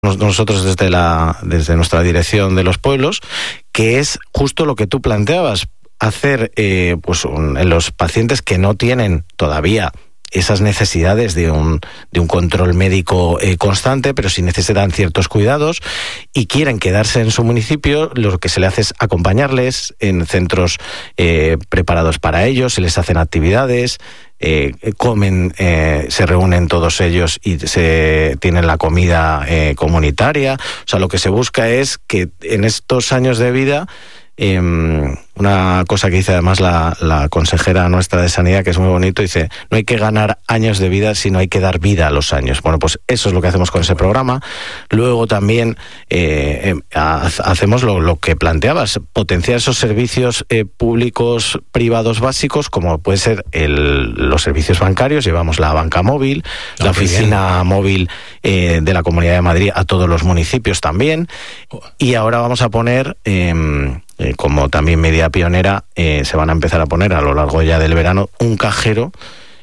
nosotros desde nuestra dirección de los pueblos, que es justo lo que tú planteabas, hacer en los pacientes que no tienen todavía esas necesidades de un control médico constante, pero sí necesitan ciertos cuidados y quieren quedarse en su municipio, lo que se les hace es acompañarles en centros preparados para ellos, se les hacen actividades, comen, se reúnen todos ellos y se tienen la comida comunitaria. O sea, lo que se busca es que en estos años de vida, una cosa que dice además la consejera nuestra de Sanidad, que es muy bonito, dice: no hay que ganar años de vida, sino hay que dar vida a los años. Bueno, pues eso es lo que hacemos con ese programa. Luego también hacemos lo que planteabas, potenciar esos servicios públicos, privados básicos, como puede ser los servicios bancarios. Llevamos la banca móvil, la oficina móvil de la Comunidad de Madrid a todos los municipios también. Y ahora vamos a poner, como también medida pionera, se van a empezar a poner a lo largo ya del verano un cajero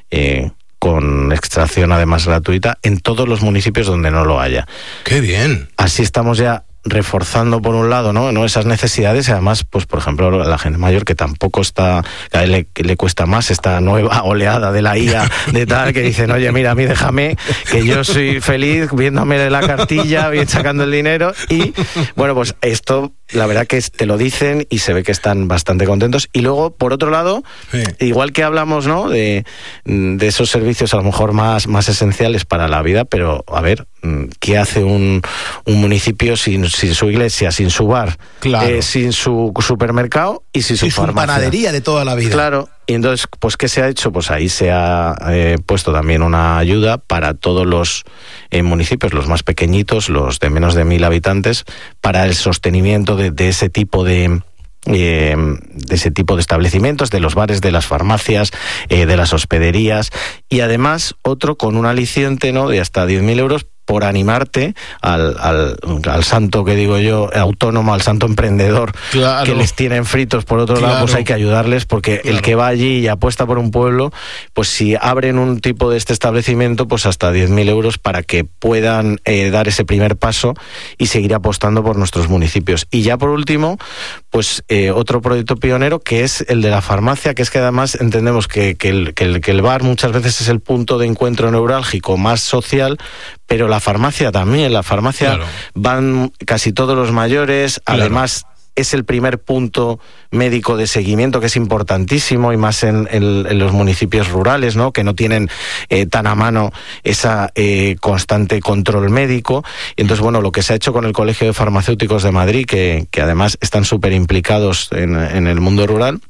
con extracción además gratuita en todos los municipios donde no lo haya. ¡Qué bien! Así estamos ya reforzando por un lado, ¿no? esas necesidades, y además, pues por ejemplo, la gente mayor, que tampoco está, a él le cuesta más esta nueva oleada de la IA de tal, que dicen: oye, mira, a mí déjame, que yo soy feliz viéndome la cartilla, bien sacando el dinero. Y bueno, pues esto, la verdad que te lo dicen y se ve que están bastante contentos. Y luego, por otro lado, sí, igual que hablamos, ¿no?, de esos servicios a lo mejor más esenciales para la vida, pero a ver, ¿qué hace un municipio sin su iglesia, sin su bar, claro, sin su supermercado y sin su farmacia? Su panadería de toda la vida. Claro. Y entonces, pues, ¿qué se ha hecho? Pues ahí se ha puesto también una ayuda para todos los municipios, los más pequeñitos, los de menos de 1.000 habitantes, para el sostenimiento de ese tipo de establecimientos, de los bares, de las farmacias, de las hospederías, y además otro con un aliciente, ¿no?, de hasta 10.000 euros por animarte al santo, que digo yo, autónomo, al santo emprendedor, claro, que les tienen fritos. Por otro lado, pues hay que ayudarles, porque el que va allí y apuesta por un pueblo, pues si abren un tipo de este establecimiento, pues hasta 10.000 euros para que puedan dar ese primer paso y seguir apostando por nuestros municipios. Y ya por último, pues otro proyecto pionero, que es el de la farmacia, que es que además entendemos que el bar muchas veces es el punto de encuentro neurálgico más social, pero la farmacia también, claro, van casi todos los mayores, claro, además es el primer punto médico de seguimiento, que es importantísimo, y más en los municipios rurales, ¿no?, que no tienen tan a mano esa constante control médico. Y entonces, bueno, lo que se ha hecho con el Colegio de Farmacéuticos de Madrid, que además están súper implicados en el mundo rural,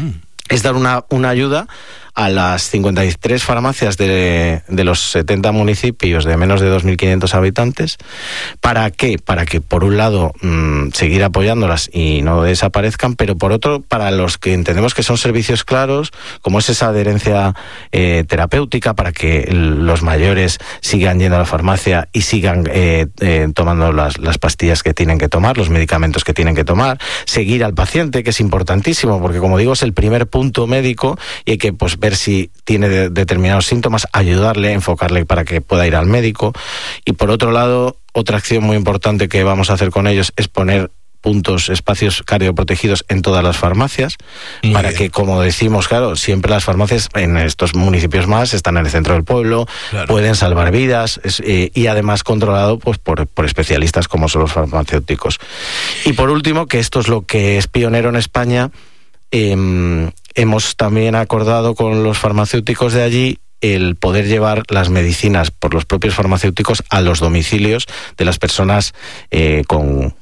es dar una ayuda a las 53 farmacias de los 70 municipios de menos de 2.500 habitantes. ¿Para qué? Para que, por un lado, seguir apoyándolas y no desaparezcan, pero por otro, para los que entendemos que son servicios claros, como es esa adherencia terapéutica, para que los mayores sigan yendo a la farmacia y sigan tomando las pastillas que tienen que tomar, los medicamentos que tienen que tomar, seguir al paciente, que es importantísimo, porque, como digo, es el primer punto médico y hay que, pues, ver si tiene determinados síntomas, ayudarle, enfocarle para que pueda ir al médico. Y por otro lado, otra acción muy importante que vamos a hacer con ellos es poner espacios cardioprotegidos en todas las farmacias, para que, como decimos, claro, siempre las farmacias en estos municipios más están en el centro del pueblo, claro, pueden salvar vidas, y además controlado, pues, por especialistas como son los farmacéuticos. Y por último, que esto es lo que es pionero en España, hemos también acordado con los farmacéuticos de allí el poder llevar las medicinas por los propios farmacéuticos a los domicilios de las personas con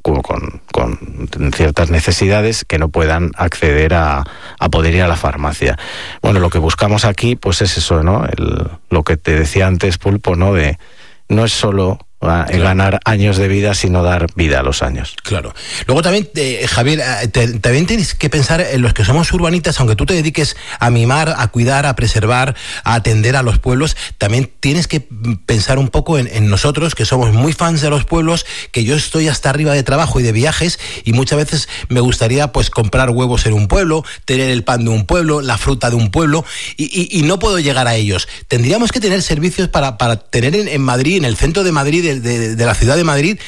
ciertas necesidades, que no puedan acceder a poder ir a la farmacia. Bueno, lo que buscamos aquí, pues es eso, ¿no? Lo que te decía antes, Pulpo, ¿no? No es solo ganar años de vida, sino dar vida a los años. Claro. Luego también, Javier, también tienes que pensar en los que somos urbanitas, aunque tú te dediques a mimar, a cuidar, a preservar, a atender a los pueblos, también tienes que pensar un poco en nosotros, que somos muy fans de los pueblos, que yo estoy hasta arriba de trabajo y de viajes, y muchas veces me gustaría, pues, comprar huevos en un pueblo, tener el pan de un pueblo, la fruta de un pueblo, y no puedo llegar a ellos. Tendríamos que tener servicios para tener en Madrid, en el centro de Madrid, de la ciudad de Madrid,